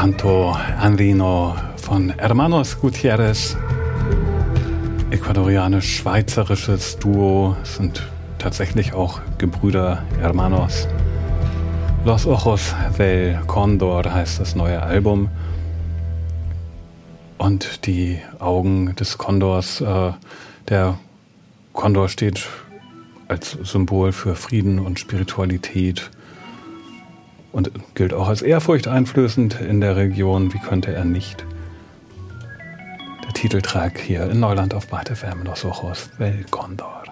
Canto Andino von Hermanos Gutierrez. Ecuadorianisch-schweizerisches Duo, sind tatsächlich auch Gebrüder Hermanos. Los Ojos del Cóndor heißt das neue Album. Und die Augen des Kondors, der Kondor steht als Symbol für Frieden und Spiritualität und gilt auch als ehrfurchteinflößend in der Region. Wie könnte er nicht? Der Titeltrack hier in Neuland auf BAT FM, Los Ojos del Cóndor.